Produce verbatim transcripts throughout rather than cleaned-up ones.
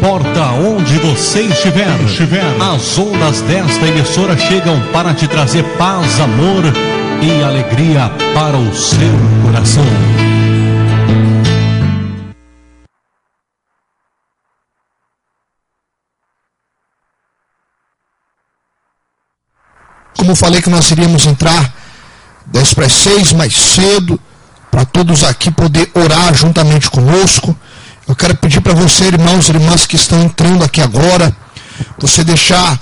importa onde você estiver, estiver, as ondas desta emissora chegam para te trazer paz, amor e alegria para o seu coração. Como eu falei que nós iríamos entrar dez para as seis mais cedo, para todos aqui poder orar juntamente conosco. Eu quero pedir para você, irmãos e irmãs que estão entrando aqui agora, você deixar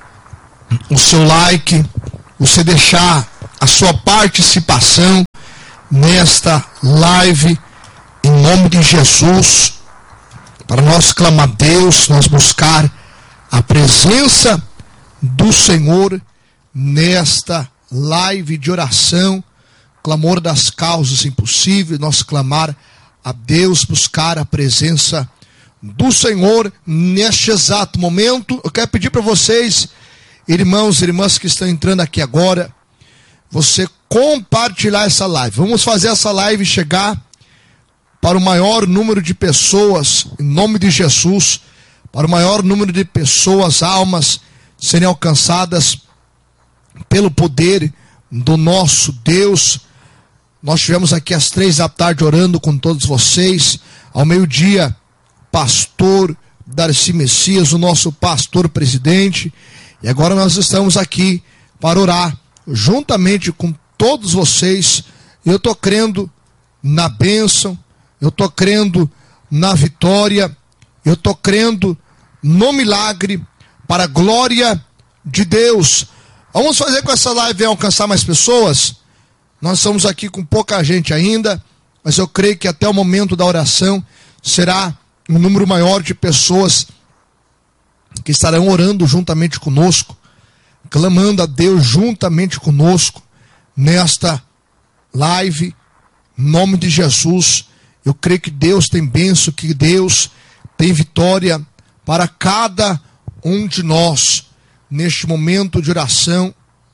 o seu like, você deixar a sua participação nesta live, em nome de Jesus, para nós clamar a Deus, nós buscar a presença do Senhor nesta live de oração, clamor das causas impossíveis, nós clamar a Deus, buscar a presença do Senhor neste exato momento. Eu quero pedir para vocês, irmãos e irmãs que estão entrando aqui agora, você compartilhar essa live. Vamos fazer essa live chegar para o maior número de pessoas, em nome de Jesus, para o maior número de pessoas, almas, serem alcançadas pelo poder do nosso Deus. Nós estivemos aqui às três da tarde orando com todos vocês. Ao meio-dia, pastor Darcy Messias, o nosso pastor presidente. E agora nós estamos aqui para orar juntamente com todos vocês. Eu estou crendo na bênção, eu estou crendo na vitória, eu estou crendo no milagre, para a glória de Deus. Vamos fazer com essa live alcançar mais pessoas? Nós estamos aqui com pouca gente ainda, mas eu creio que até o momento da oração será um número maior de pessoas que estarão orando juntamente conosco, clamando a Deus juntamente conosco nesta live, em nome de Jesus. Eu creio que Deus tem bênção, que Deus tem vitória para cada um de nós neste momento de oração,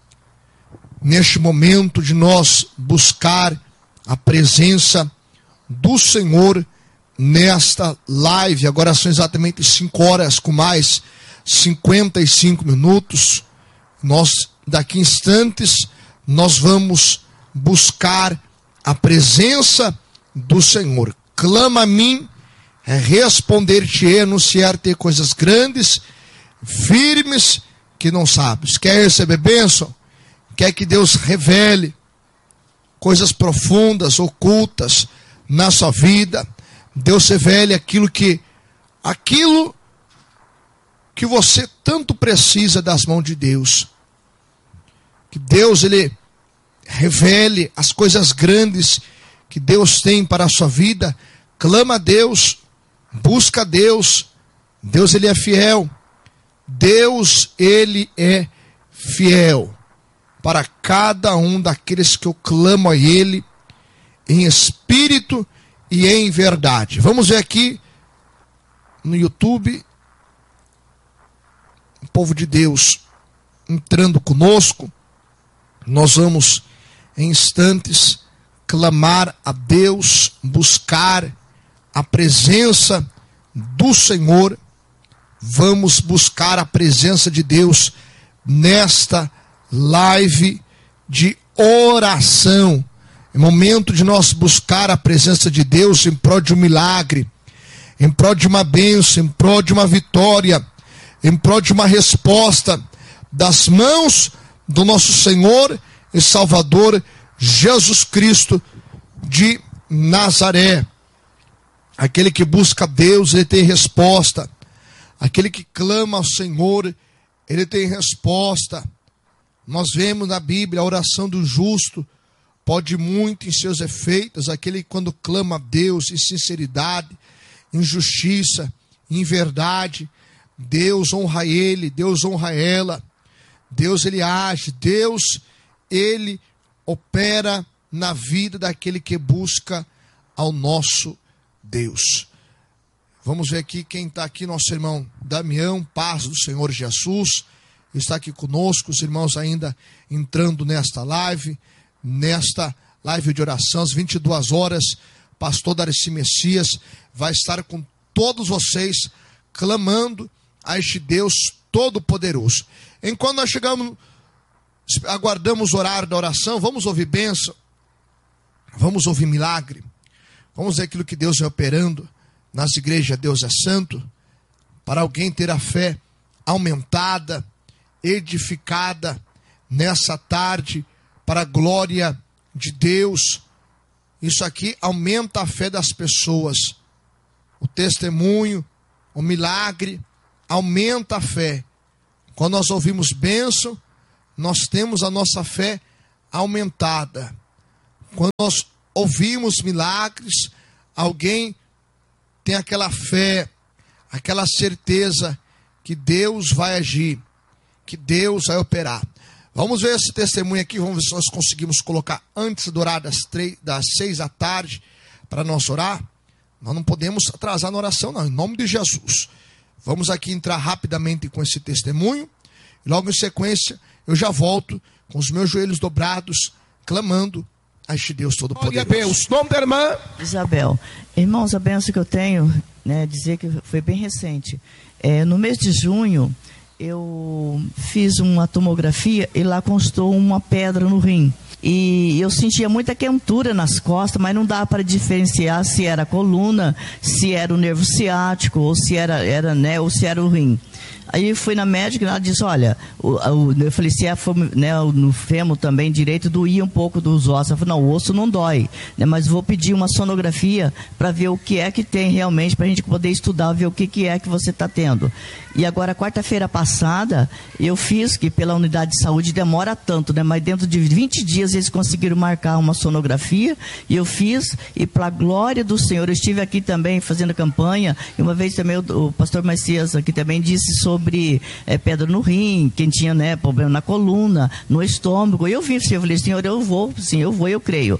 neste momento de nós buscar a presença do Senhor nesta live. Agora são exatamente cinco horas com mais cinquenta e cinco minutos. Nós, daqui a instantes, nós vamos buscar a presença do Senhor. Clama a mim, responder-te-ei, anunciar-te coisas grandes, firmes, que não sabes. Quer receber bênção? Quer que Deus revele coisas profundas, ocultas na sua vida? Deus revele aquilo que aquilo que você tanto precisa das mãos de Deus. Que Deus, ele revele as coisas grandes que Deus tem para a sua vida. Clama a Deus, busca a Deus. Deus, ele é fiel. Deus, ele é fiel para cada um daqueles que eu clamo a Ele em espírito e em verdade. Vamos ver aqui no YouTube o povo de Deus entrando conosco. Nós vamos em instantes clamar a Deus, buscar a presença do Senhor. Vamos buscar a presença de Deus nesta live de oração. É momento de nós buscar a presença de Deus em prol de um milagre, em prol de uma bênção, em prol de uma vitória, em prol de uma resposta das mãos do nosso Senhor e Salvador Jesus Cristo de Nazaré. Aquele que busca Deus, ele tem resposta. Aquele que clama ao Senhor, ele tem resposta. Nós vemos na Bíblia a oração do justo pode muito em seus efeitos. Aquele que quando clama a Deus em sinceridade, em justiça, em verdade, Deus honra ele, Deus honra ela. Deus, ele age, Deus, ele opera na vida daquele que busca ao nosso Deus. Vamos ver aqui quem está aqui, nosso irmão Damião, paz do Senhor Jesus, está aqui conosco, os irmãos ainda entrando nesta live, nesta live de oração, às vinte e duas horas, pastor Darcy Messias vai estar com todos vocês, clamando a este Deus Todo-Poderoso. Enquanto nós chegamos, aguardamos o horário da oração, vamos ouvir bênção, vamos ouvir milagre, vamos ver aquilo que Deus é operando nas igrejas. Deus é santo, para alguém ter a fé aumentada, edificada nessa tarde, para a glória de Deus. Isso aqui aumenta a fé das pessoas. O testemunho, o milagre, aumenta a fé. Quando nós ouvimos bênção, nós temos a nossa fé aumentada. Quando nós ouvimos milagres, alguém tem aquela fé, aquela certeza que Deus vai agir, que Deus vai operar. Vamos ver esse testemunho aqui, vamos ver se nós conseguimos colocar antes do horário das, três, das seis da tarde, para nós orar. Nós não podemos atrasar na oração, não, em nome de Jesus. Vamos aqui entrar rapidamente com esse testemunho, e logo em sequência eu já volto com os meus joelhos dobrados, clamando a este Deus Todo-Poderoso. Glória a Deus. Nome da irmã Isabel. Irmãos, a benção que eu tenho, né, dizer que foi bem recente. É, no mês de junho, eu fiz uma tomografia e lá constou uma pedra no rim. E eu sentia muita quentura nas costas, mas não dava para diferenciar se era a coluna, se era o nervo ciático, ou se era, era, né, ou se era o rim. Aí eu fui na médica e ela disse, olha, o, o, eu falei, se é, né, no fêmur também direito, doía um pouco dos ossos. Ela falou, não, o osso não dói, né, mas vou pedir uma sonografia para ver o que é que tem realmente, para a gente poder estudar, ver o que, que é que você está tendo. E agora, quarta-feira passada, eu fiz, que pela unidade de saúde demora tanto, né, mas dentro de vinte dias eles conseguiram marcar uma sonografia, e eu fiz, e para a glória do Senhor, eu estive aqui também fazendo campanha, e uma vez também o, o pastor Messias aqui também disse sobre sobre é, pedra no rim, quem tinha, né, problema na coluna, no estômago. Eu vim, eu falei, Senhor, eu vou, sim, eu vou, eu creio.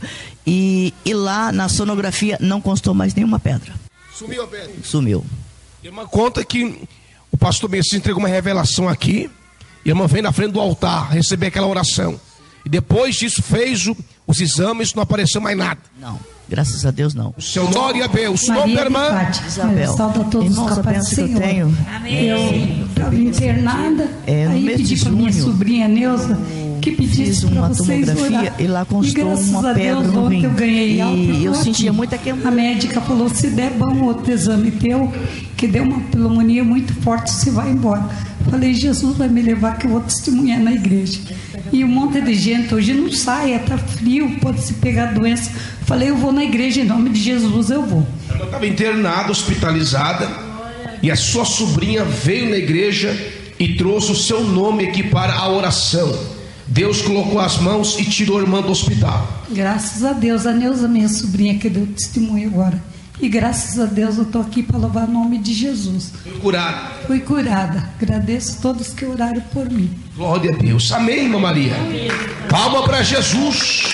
E, e lá na sonografia não constou mais nenhuma pedra. Sumiu a pedra? Sumiu. Irmã, conta que o pastor Messias entregou uma revelação aqui, e a irmã veio na frente do altar receber aquela oração. E depois disso fez o, os exames, não apareceu mais nada. Não. Graças a Deus, não. O seu glória a Deus. O nome da irmã Isabel. Salve a todos. Irmãos, a bênção que eu tenho. Amém. Eu estava internada, é, aí pedi para minha sobrinha Neuza que pedisse para vocês orar. E lá constou uma pedra Deus, no rim. Eu ganhei alta, e eu aqui. sentia muita queimação. A médica falou, se der bom outro exame teu, que deu uma pneumonia muito forte, você vai embora. Falei, Jesus vai me levar que eu vou testemunhar na igreja. E um monte de gente, hoje não sai, está frio, pode se pegar doença. Falei, eu vou na igreja, em nome de Jesus eu vou. Ela estava internada, hospitalizada, e a sua sobrinha veio na igreja e trouxe o seu nome aqui para a oração. Deus colocou as mãos e tirou a irmã do hospital. Graças a Deus, a Neuza, minha sobrinha, que deu testemunho agora. E graças a Deus eu estou aqui para louvar o nome de Jesus. Fui curada. Fui curada. Agradeço a todos que oraram por mim. Glória a Deus. Amém, irmã Maria. Palma para Jesus.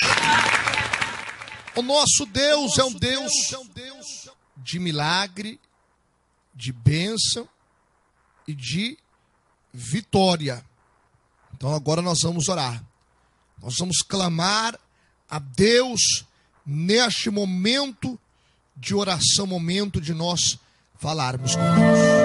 O nosso Deus é um Deus de milagre, de bênção e de vitória. Então agora nós vamos orar. Nós vamos clamar a Deus neste momento de oração, momento de nós falarmos com Deus.